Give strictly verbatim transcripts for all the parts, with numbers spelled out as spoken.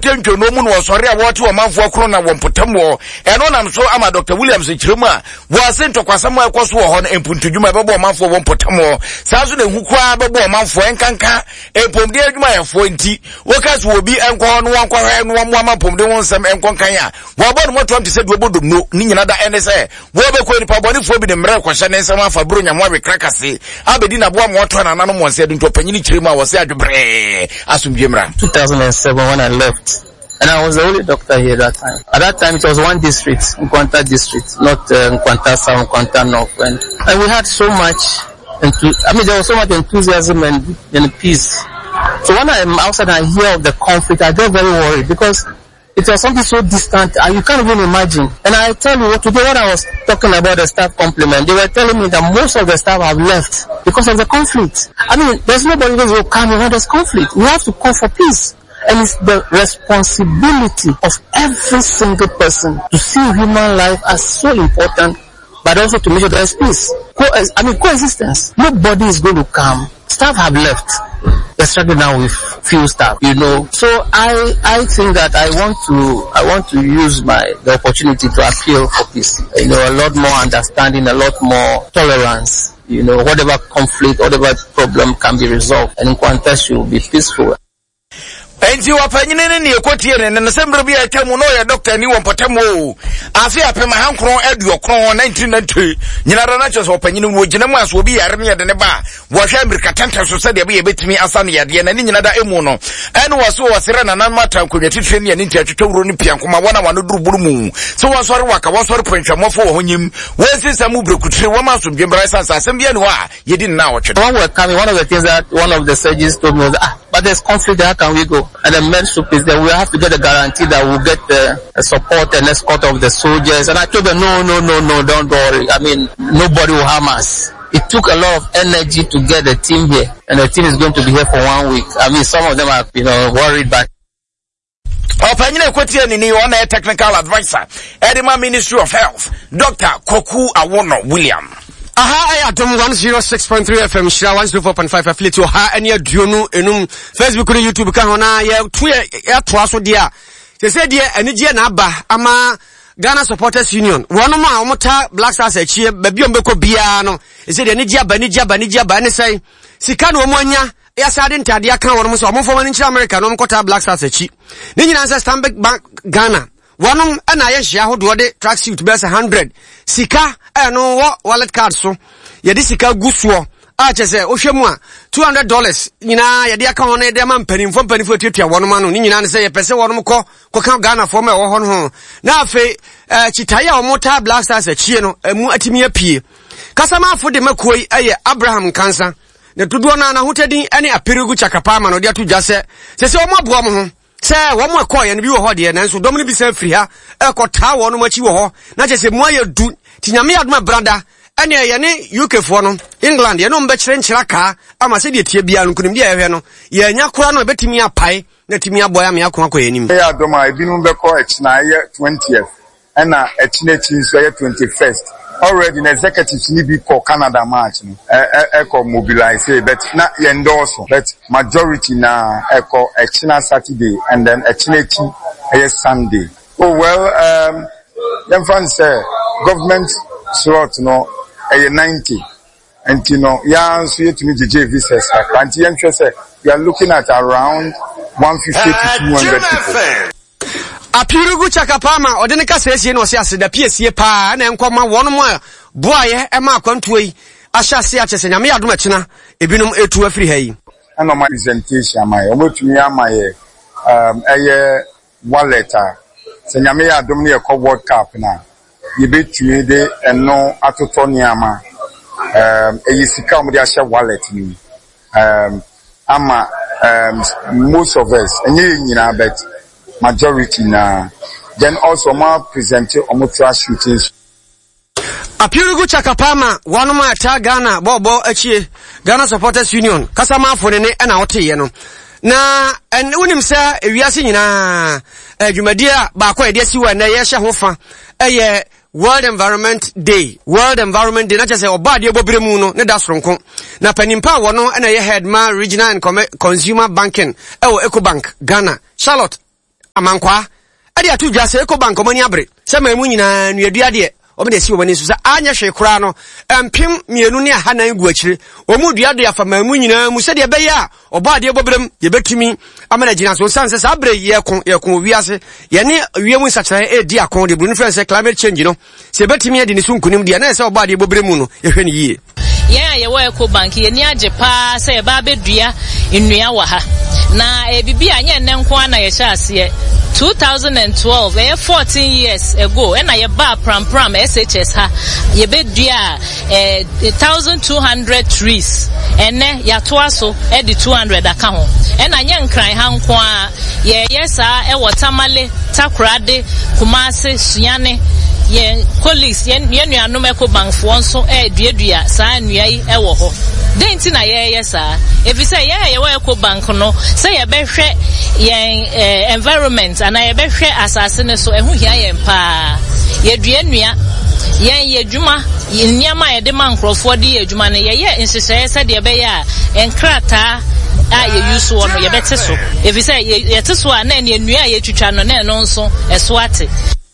tentwo no mu no sori a wote o manfo akro na wompotam wo eno nam so ama Doctor Williams chiremu a wo asento kwasam ekoso wo ho no empuntudwuma bebo manfo wompotam wo saa so na hu kwa bebo manfo enkanka empomde adwuma yefo nti wo kaso obi enko no wankwa hwe no mo ama pomde won sam enko kan a wo bo no motom te se do bodom no ni nyina da ene se wo be ko nipa bonifo bi de mre kwahye ne nsam afa bro nyamo awe krakase abedi na bo mo to na nanu mo se do panyini chiremu a wo se adwebre asumdwemra two thousand seven when I left. And I was the only doctor here that time. At that time, it was one district, Nkwanta district, not uh, Nkwanta South, Nkwanta North. And, and we had so much, I mean, there was so much enthusiasm and, and peace. So when I'm outside and I hear of the conflict, I get very worried because it was something so distant, and you can't even imagine. And I tell you, today when I was talking about the staff complement, they were telling me that most of the staff have left because of the conflict. I mean, there's nobody who will come when there's conflict. We have to call for peace. And it's the responsibility of every single person to see human life as so important, but also to make sure there's peace. Co- I mean, coexistence. Nobody is going to come. Staff have left. They're struggling now with few staff, you know. So I, I think that I want to, I want to use my, the opportunity to appeal for peace. You know, a lot more understanding, a lot more tolerance. You know, whatever conflict, whatever problem can be resolved, and Nkwanta should be peaceful. Enti wapanyine ne ekotie ne ne sembere bi atemu no ya doctor ni wompotamo afi apema hankron aduokron nineteen ninety nyina da na chose wapanyine wo gina mu aso obi yare ne de ne ba wo hwe America tanta so se de be betimi asa ne yade na ni nyina da emu no ene wo so wosere na nan mata nkonwa titire ne ni ntiatwetworo ni piankoma wona wano duruburu mu so wosore waka wosore prenchwamofo wo honyim wo sisa mu brekutire wo ma so dwembra sansa asem bia ne ho a yedi na wotwe one were coming. One of the things that one of the surgeons told me was, ah, but there's conflict, how can we go? And the men soup is that we have to get a guarantee that we'll get the uh, support and escort of the soldiers. And I told them, no, no, no, no, don't worry. I mean, nobody will harm us. It took a lot of energy to get the team here, and the team is going to be here for one week. I mean, some of them are, you know, worried, but Opanyine Kwetie ni on a technical advisor, Edema Ministry of Health, Doctor Koku Awono William. Aha, I atom one oh six point three F M, Shira one oh four point five affiliate to ha any duonu enum Facebook and YouTube kan hona ye two ya toaso dia. Se se dia eni dia na aba ama Ghana Supporters Union. One ma omota Black Stars achie babi ombeko bia no. Se dia eni dia ba ni dia ba ni dia ba ne sai. Sika no omonya ya sade ntade aka wono so omfo mani nchira America no omkota Black Stars achi. Ni nyina nsa Stanbic Bank Ghana. One ana ye hia hodo de track suit be one hundred. Sika eno wo wallet card so ye de sika gusuo a chese ohwemu a two hundred dollars nyina ye de aka hono de ma mpanimfo mpanimfo tuatua wono ma no ni nyina ne se ye pese wono ko ko kan Ghana fo ma wo ho no na afi chitaye a omota Black Stars achie no emu atimi apie kasama afo de makoi aye Abraham Kansa ne tudo na na hotedin ene apirigu chakapama no de atu jase se se omo aboa mo ho se wo mo akoye ne bi wo ho de na nso dom ne bi se afiri ha ekota wo no machi wo ho na chese mu aye du tinyame aduma brada ene ye ne U K fo no England ye no mbe kire nchira ka ama se de tie bia no kunim dia ye hwe no ye nya kora no betimi apai na timi aboya me akon akoye nim ye adoma ebinum be ko echina ye twentieth ena echinachi so ye twenty-first already the executives need be call Canada match no e ko mobilize but na ye endorse but majority na e ko echina Saturday and then echinachi ye Sunday. Oh well, um them fans say government slot no a ninety and you know yeah so you to me J visas and you say you are looking at around one fifty to two hundred people. Apirugu chakapama odene ka sese no se aseda piesie pa na enkoma wono mo boaye e ma kwantuo yi ahyase achese nyame yadoma kina ebinum etu afiri ha yi ana my presentation my omotumi amaye um eye wallet a se nyame yadom ne ekọ world cup na ye betue de eno atoto niama um eyisika omde ahye wallet ni um ama um most of us enye nyina bet majority na then also ma present omo trash shootings. Apirugu chakapama wanu ma ta Ghana bobo achie Ghana Supporters Union kasama afo ne ne na wote ye no na en unim sa ewiase nyina adwumadia ba kwa ede siwa na ye hye hofa eye World Environment Day. World Environment Day na chese obade bobremu no ne da soronko na panimpa wono na ye head ma regional and consumer banking ewo Ecobank Ghana Charlotte amankwa ade atu dwa se Eco Bank omani abre se ma mu nyina nuadua de o me de si omani so se anya hwe kura no empem mienu ne hanan gu akire o mu dua de afa ma mu nyina mu se de be ya oba ade bobrem ye betumi amana gina so sanse sa abre ye kon ye kon wiase ye ne wiemu nsachara e di akon de brunu friends climate change no se betumi ade ne so nkunim de na se oba ade bobrem mu no ye hwe ne yie yeah ye wa Eco Bank ye ni age pa se ba bedua nnua wa ha na e bibi anye ne nko ana ye sha ase twenty twelve eh fourteen years ago and I ba pram pram S H S ha ye bedua eh one thousand two hundred trees ene ya to aso e di two hundred aka ho and anye nkran ha nko a ye yesa e watamale takrade kumase suane ye colleagues ye nuanom Eco Bank fo nso e duadua saa nua yi e wo ho denti na ye yesa efi say ye ye wa Eco Bank no say ye behwe ye environment ana ye behwe asase ne so ehu hia ye mpa ye duanua ye ye dwuma ye niama ye de mankrofo de ye dwuma ne ye ye nsese se de be ya enkrata a ye use wo no ye bete so efi say ye te so a na ne nua ye twitwa no na no nso eso ate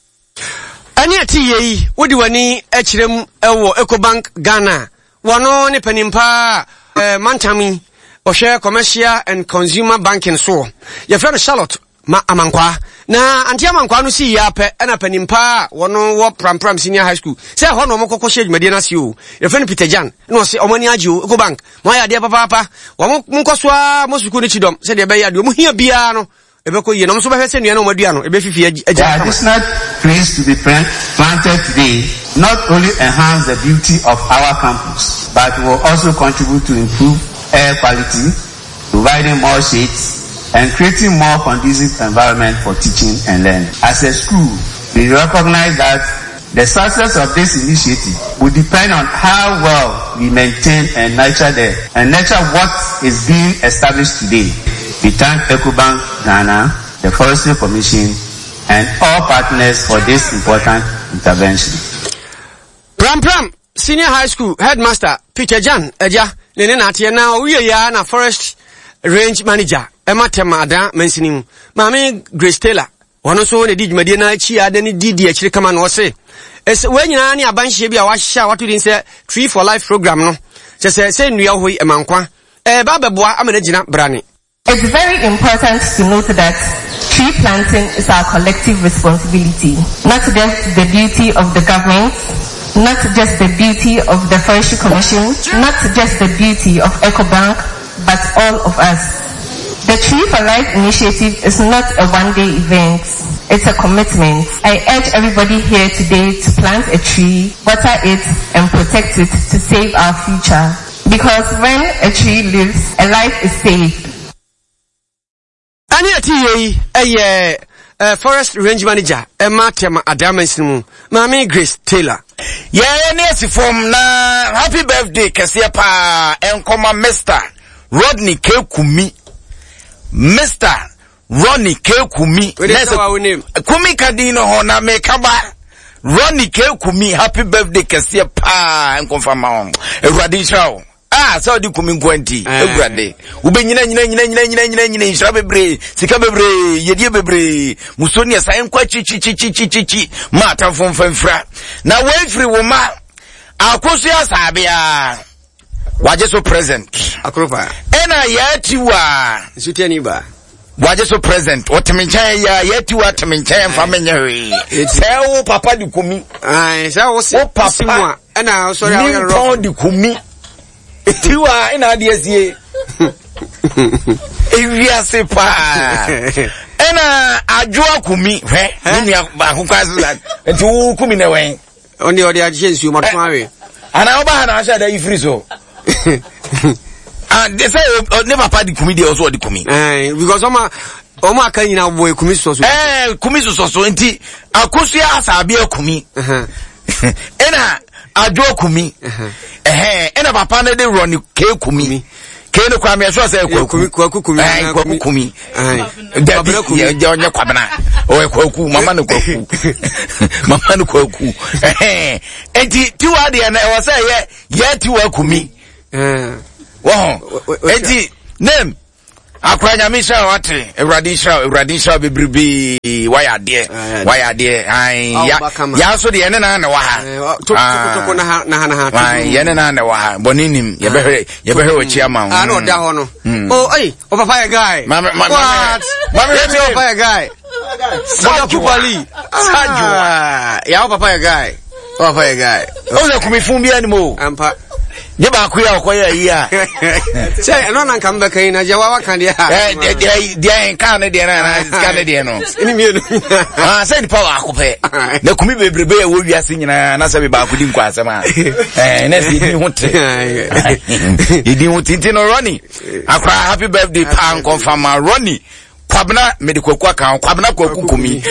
ani ati yi wodi wani akirem ewo Eco Bank Ghana wono ne panimpa eh, mantami ohwe commercial and consumer banking so ye friend Charlotte ma amankwa na anti amankwa no si ya pe na panimpa wono wo pram pram senior high school say ho no mokoko hye dwumade na si o ye friend Peter Jan no se omani age o Eco Bank mo ya de papa papa wo monkoso a mosuku ni chidom se de be ya de mo hia bia no ebeko ye no so be hwese nua no madua no ebe fifi agya. The additional trees to be planted today not only enhance the beauty of our campus but will also contribute to improve air quality, providing more shades and creating more conducive environment for teaching and learning. As a school, we recognize that the success of this initiative will depend on how well we maintain and nurture the and nurture what is being established today. We thank Eco Bank Ghana, the Forestry Commission, and all partners for this important intervention. Pram Pram Senior High School Headmaster Peter Jan Eja nene na tie na owie ya na Forest Range Manager Ematema Ada mensinim Mami Grace Taylor wono so ne di dwumade na chi ada ne di di akire kama no se es wanyina ne abanhye bi a wahya wato din se Tree for Life program no se se se nnua hoyi emankwa e ba beboa amana gina brane. It's very important to note that tree planting is our collective responsibility, not just the duty of the government, not just the duty of the Forestry Commission, not just the duty of Eco Bank, but all of us. The Tree for Life initiative is not a one-day event. It's a commitment. I urge everybody here today to plant a tree, water it, and protect it to save our future. Because when a tree lives, a life is saved. Ani ati yi eye uh, Forest Range Manager Emma Tema Adamansimu Mami Grace Taylor ye ne asifom na happy birthday kese pa enkoma Mister Rodney K Kumi Mister Rodney K Kumi Kumi kadino ho na mekaba Rodney K Kumi happy birthday kese pa enkonfama on Ewrade chao ah so di kumi twenty Ewrade ubenyina nyina nyina nyina nyina nyina nyina insha bebre sika bebre yedie bebre musoni asa enkwa chi chi chi chi chi chi mata fonfamfra na wefri woma akoso asabia waje so present akropa ena yati wa sutiani ba waje so present otemenchan ya yati wa temenchan fa menyewe sewo papa di kumi ai sewo si papa ena so ya ya ro di kumi tiwa ina adiesie ewia sepa ena adwoa kumi hwe ni akukwaso that enti kumi na wen oni odi agye nsu mo twa we ana oba na asha da ifri so and they say never papa di kumi dey also di kumi eh because oma oma aka nyina boy kumi so so eh kumi so so enti akosu asabe kumi ena adwo kumi eh ena papa na de run ke kumi ke no kwa me so say kwaku kwaku kumi eh kwaku kumi eh babra kumi je onye kwabena o kwaku mama no kwaku mama no kwaku eh enti tiwa de na e say ye ye tiwa kumi eh wo enti name akwanya misha wate Euradisha Euradisha bebribi waya de waya de ai ya ya so de ene na na wa ha to to na na na ha ai ene na na wa ha boninim ye behwe ye behwe o chiama ah no da ho no oh ai o papa guy mama mama mama o papa guy Saju Bali Saju ya o papa guy o papa guy o le kumifumbi animo ampa ye ba ku ya okoya yi a say no nan kan be kan na je wa wa kan dia eh dia dia kan ne dia na kan ne dia no ni mi no ah say ni pa wa akopɛ na kumi bebrebe e wo wiase nyina na say be ba akudi nkwa asɛm a eh na si ni hote idi hote no Ronnie akwa happy birthday pa confirm Ronnie kwabna medikwaku aka kwabna kwaku kumi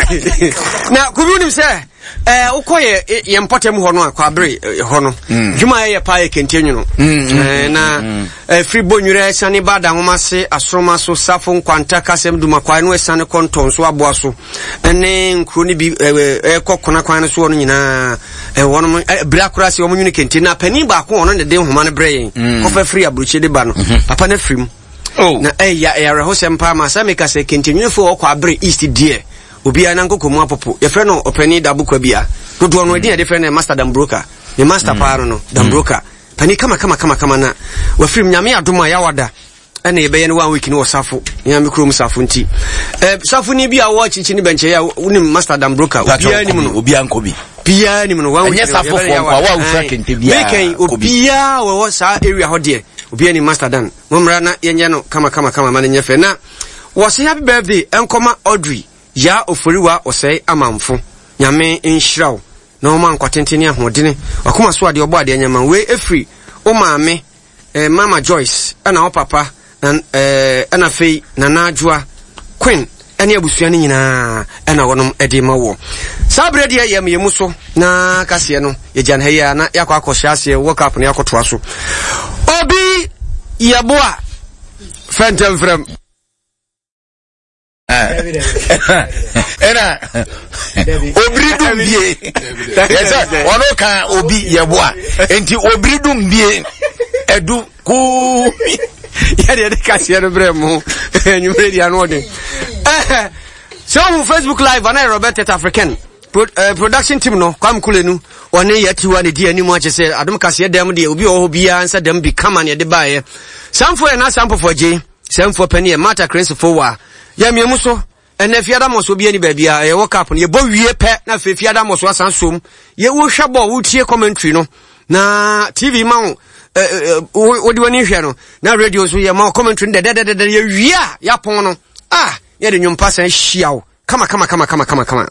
na kumi nim say eh ukoye ye mpotem ho no akwabere ho no dwuma ye pa ye kentenyu no eh na free bonwure esane bada homa se asroma so safo nkwanta kasem duma kwa no esane konton so aboa so ene nkro ni bi ekokona kwan so no nyina eh wono bra kura se omunyu kenten na pani ba ko ono ne de homa ne bre yen kofa free abruche de ba no papa na frim oh na eh ya ya reho sempa ma sa meka se kentenyu fo akwabere east die obi ana nkoko mu apopo ye frɛ no opani dabukwa bia dodo no edi e de frɛ no master dam broker ye master paaro no dam broker pani kama kama kama kama na wa film nyame adoma ya wada ene ebe ye no one week ni wasafo nyame krom safo nti eh safo ni bia wo chichi ni benche ya unim master dam broker obi ani mu no obi anko bi bia ni mu no one week enye safo fo kwa wa ufra kente bia meken obi ya wo sa area ho de obi ani master dan momra na yenye no kama kama kama ma nye fe na wo say happy birthday enkoma Audrey ya oforiwa osei amamfo nyame enhyiraw na o man kwatentene ahodene wakoma so ade obo ade nyama we efri o maame eh, mama Joyce ana o papa na eh ana fei na najua Queen ene abusua ne nyina ana wonom ede mawo sabre de yam yemuso na kase no ye jan haya na yakwa akohya ase world cup na yakotoa so obi yeboa fentem frem Ena obridum bie yesa ono ka obi yeboa enti obridum bie edu ku ya de kase no bremo nyumre dia no de eh so Facebook live ana Robert African Pro, uh, production team no kwam kulenu one yatiwa ne dia ni mu ache se adom kase dem de obi o bia ansa dem bi kama ne de baaye samfo e na samfo foje samfo pani e mata cranes fo wa ya miemu so ene fiada moso bi ani babia e world cup no ye bo wie pe na fe fiada moso asan som ye wo hwabo wo tie commentary no na T V ma wo di wani hwe no na radio so ye ma commentary de de de de ye wie ya pon no ah ye de nwumpa san hyiawo kama kama kama kama kama kama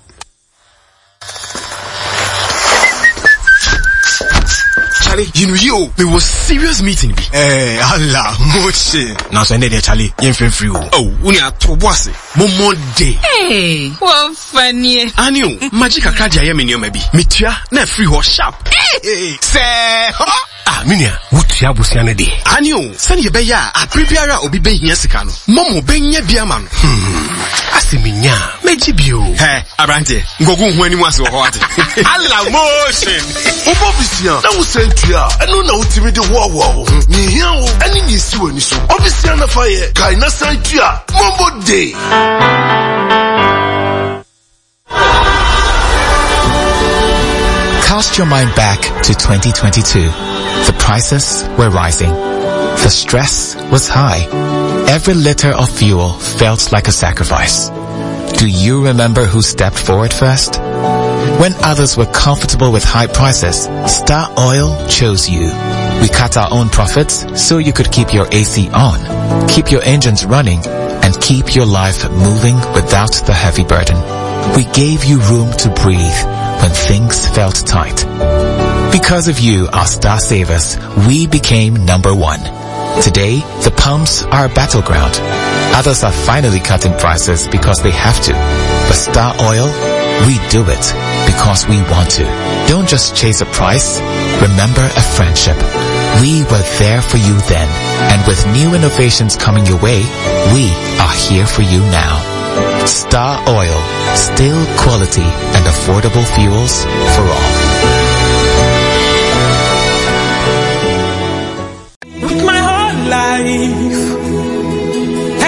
Charlie, you know you, there was serious meeting. Eh, Allah, moche. Now so there, Charlie, you feel free. Oh, we are to boss. Momo day. Hey, what funny. Anu, magic akaja ya minyo maybe. Mitia na free ho sharp. Hey, say, ah, minia, wutia busiane day. Anu, send ye beya, a prepare obi be hiya sikano. Momo benye biaman. Hmm, asiminya, meji bio. Hey, Abrante, ngogu hueni mwasi wahoate. Allah, motion. Obo bisia, na usentia, eno na utimi de wo wo. Ni hia wo, ani ni siwe ni so. Obisia na faye, kai na sentia, Momo day. Cast your mind back to twenty twenty-two. The prices were rising. The stress was high. Every liter of fuel felt like a sacrifice. Do you remember who stepped forward first? When others were comfortable with high prices, Star Oil chose you. We cut our own profits so you could keep your A C on, keep your engines running, and keep your life moving without the heavy burden. We gave you room to breathe when things felt tight. Because of you, our Star Savers, we became number one. Today, the pumps are a battleground. Others are finally cutting prices because they have to. But Star Oil, we do it because we want to. Don't just chase a price. Remember a friendship. We were there for you then. And with new innovations coming your way, we are here for you now. Star Oil. Still quality and affordable fuels for all. With my whole life,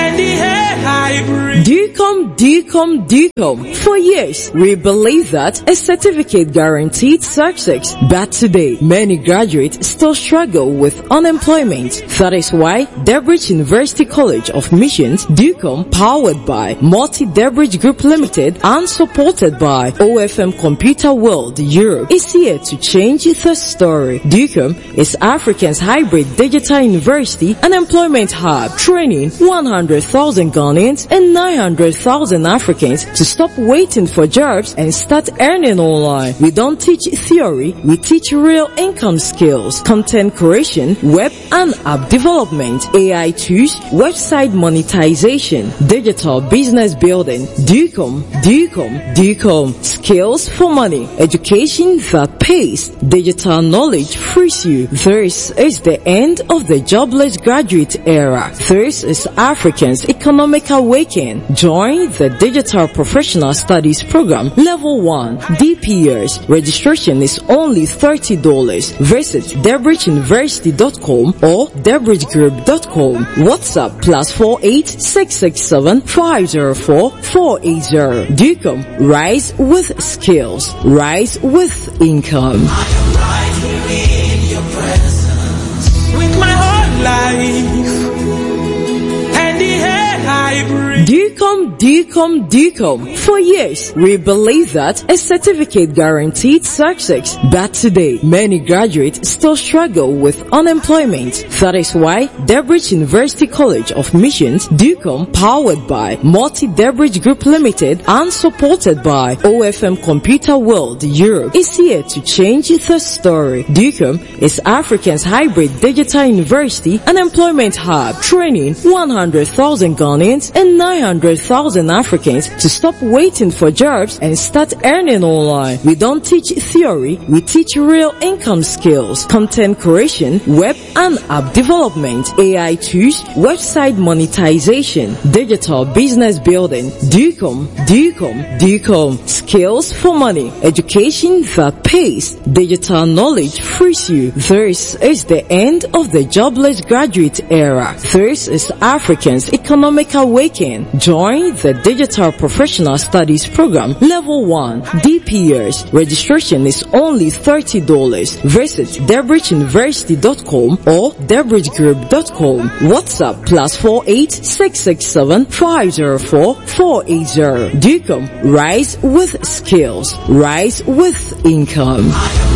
Ducom, Ducom. For years, we believe that a certificate guaranteed success. But today, many graduates still struggle with unemployment. That is why Debridge University College of Missions, Ducom, powered by Multi-Debridge Group Limited and supported by O F M Computer World Europe, is here to change the story. Ducom is Africa's hybrid digital university and employment hub, training one hundred thousand Ghanaians and nine hundred thousand Africans to stop waiting for jobs and start earning online. We don't teach theory, we teach real income skills, content creation, web and app development, A I tools, website monetization, digital business building. Ducom, Ducom, Ducom. Skills for money, education that pays, digital knowledge frees you. This is the end of the jobless graduate era. This is Africans Economic Awakening. Join the Digital Professional Studies Program Level one D P S. Registration is only thirty dollars. Visit debridge university dot com or debridge group dot com. WhatsApp plus four eight six six seven five zero four four eight zero. Ducom, rise with skills, rise with income. I am right here in your presence with my whole life and the air I breathe. Ducom, Ducom, Ducom. For years, we believe that a certificate guaranteed success. But today, many graduates still struggle with unemployment. That is why Debridge University College of Missions, Ducom, powered by Multi-Debridge Group Limited and supported by O F M Computer World Europe, is here to change the story. Ducom is Africa's hybrid digital university and employment hub, training one hundred thousand Ghanaians and nine hundred thousand Africans to stop waiting for jobs and start earning online. We don't teach theory, we teach real income skills, content creation, web and app development, A I tools, website monetization, digital business building. Ducom, Ducom, Ducom. Skills for money, education that pays, digital knowledge frees you. This is the end of the jobless graduate era. This is Africans Economic Awakening. Join the Digital Professional Studies Program Level one D P S. Registration is only thirty dollars. Visit debridge university dot com or debridge group dot com. WhatsApp plus four eight six six seven five zero four four eight zero. Ducom, rise with skills, rise with income.